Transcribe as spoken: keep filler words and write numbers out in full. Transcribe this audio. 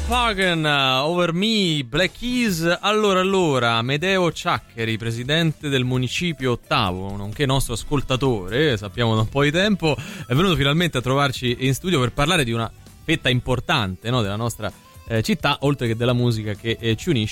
Pagan, Over Me, Black Keys. Allora, allora, Medeo Ciaccheri, presidente del municipio ottavo, nonché nostro ascoltatore, sappiamo da un po' di tempo, è venuto finalmente a trovarci in studio per parlare di una fetta importante, no, della nostra eh, città, oltre che della musica che eh, ci unisce.